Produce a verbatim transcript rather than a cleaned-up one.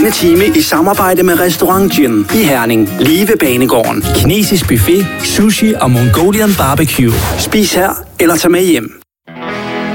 denne time i samarbejde med Restaurant Gym i Herning, lige ved Banegården. Kinesisk buffet, sushi og Mongolian barbecue. Spis her eller tag med hjem.